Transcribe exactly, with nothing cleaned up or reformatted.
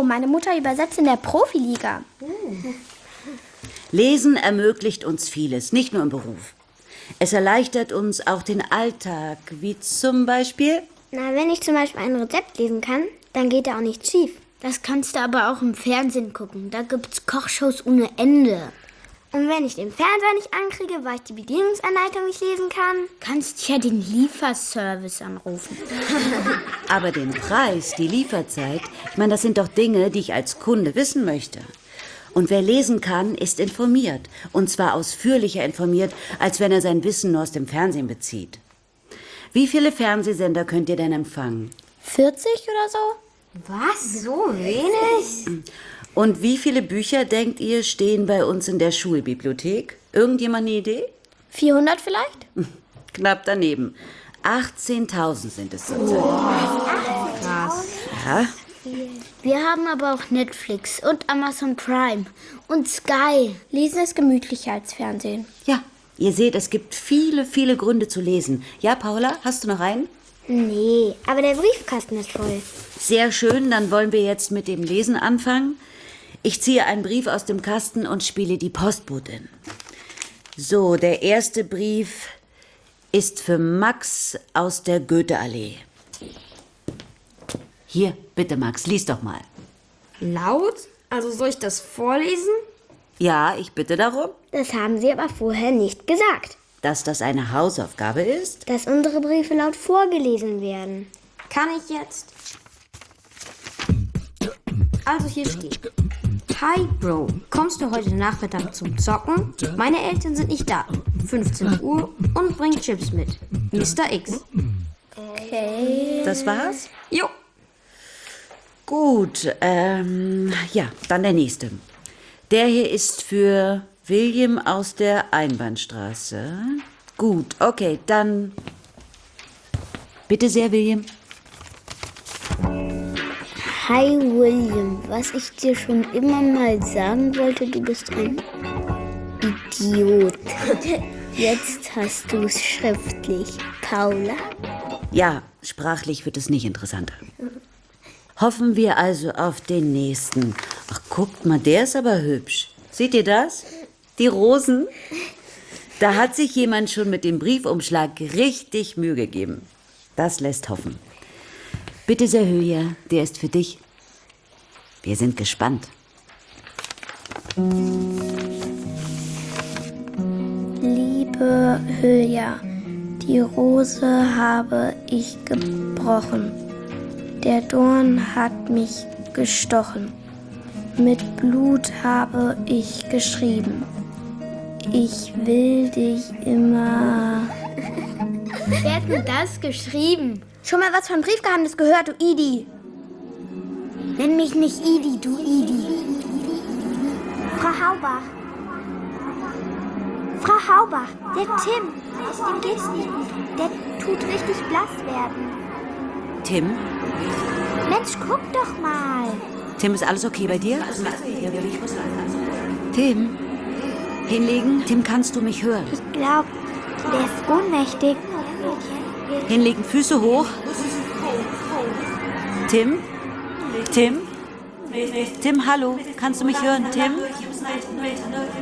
meine Mutter übersetzt in der Profiliga. Lesen ermöglicht uns vieles, nicht nur im Beruf. Es erleichtert uns auch den Alltag, wie zum Beispiel... Na, wenn ich zum Beispiel ein Rezept lesen kann, dann geht da auch nichts schief. Das kannst du aber auch im Fernsehen gucken. Da gibt's Kochshows ohne Ende. Und wenn ich den Fernseher nicht ankriege, weil ich die Bedienungsanleitung nicht lesen kann? Kannst ja den Lieferservice anrufen. Aber den Preis, die Lieferzeit, ich meine, das sind doch Dinge, die ich als Kunde wissen möchte. Und wer lesen kann, ist informiert. Und zwar ausführlicher informiert, als wenn er sein Wissen nur aus dem Fernsehen bezieht. Wie viele Fernsehsender könnt ihr denn empfangen? vierzig oder so? Was? So wenig? Und wie viele Bücher, denkt ihr, stehen bei uns in der Schulbibliothek? Irgendjemand eine Idee? vierhundert vielleicht? Knapp daneben. achtzehntausend sind es zurzeit. Wow. Krass. Ja. Wir haben aber auch Netflix und Amazon Prime und Sky. Lesen ist gemütlicher als Fernsehen. Ja, ihr seht, es gibt viele, viele Gründe zu lesen. Ja, Paula, hast du noch einen? Nee, aber der Briefkasten ist voll. Sehr schön, dann wollen wir jetzt mit dem Lesen anfangen. Ich ziehe einen Brief aus dem Kasten und spiele die Postbotin. So, der erste Brief ist für Max aus der Goetheallee. Hier, bitte Max, lies doch mal. Laut? Also soll ich das vorlesen? Ja, ich bitte darum. Das haben Sie aber vorher nicht gesagt. Dass das eine Hausaufgabe ist? Dass unsere Briefe laut vorgelesen werden. Kann ich jetzt? Also hier steht: Hi Bro, kommst du heute Nachmittag zum Zocken? Meine Eltern sind nicht da. fünfzehn Uhr und bring Chips mit. Mister X. Okay. Das war's? Jo. Gut, ähm, ja, dann der nächste. Der hier ist für William aus der Einbahnstraße. Gut, okay, dann bitte sehr, William. Hi William, was ich dir schon immer mal sagen wollte, du bist ein Idiot. Jetzt hast du es schriftlich, Paula. Ja, sprachlich wird es nicht interessanter. Hoffen wir also auf den nächsten. Ach, guckt mal, der ist aber hübsch. Seht ihr das? Die Rosen? Da hat sich jemand schon mit dem Briefumschlag richtig Mühe gegeben. Das lässt hoffen. Bitte sehr, Hülya, der ist für dich. Wir sind gespannt. Liebe Hülya, die Rose habe ich gebrochen. Der Dorn hat mich gestochen. Mit Blut habe ich geschrieben. Ich will dich immer... Wer hat denn das geschrieben? Schon mal was von Briefgeheimnis gehört, du Idi? Nenn mich nicht Idi, du Idi. Frau Haubach. Frau Haubach, der Tim, dem geht's nicht gut. Der tut richtig blass werden. Tim? Mensch, guck doch mal. Tim, ist alles okay bei dir? Tim? Hinlegen? Tim, kannst du mich hören? Ich glaube, der ist ohnmächtig. Hinlegen, Füße hoch. Tim? Tim? Tim, hallo, kannst du mich hören, Tim?